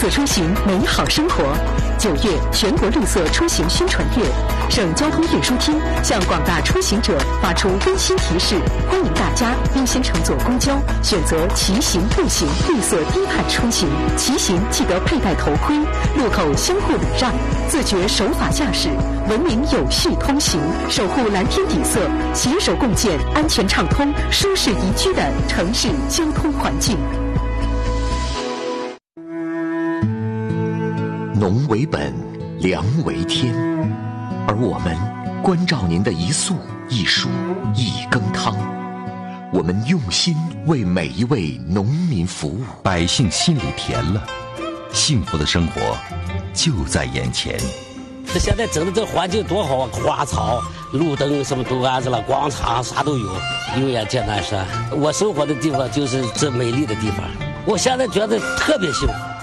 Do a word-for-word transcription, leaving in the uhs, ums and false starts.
色出行，美好生活。九月，全国绿色出行宣传月，省交通运输厅向广大出行者发出温馨提示，欢迎大家优先乘坐公交，选择骑行、步行绿色低碳出行。骑行记得佩戴头盔，路口相互礼让，自觉守法驾驶，文明有序通行，守护蓝天底色，携手共建安全畅通、舒适宜居的城市交通环境。 农为本，粮为天，而我们关照您的一粟一蔬一羹汤，我们用心为每一位农民服务， 百姓心里甜了，幸福的生活就在眼前。 现在整的这环境多好啊，花草、路灯什么都安置了，广场啥都有，有眼见南山。我生活的地方就是这美丽的地方，我现在觉得特别幸福。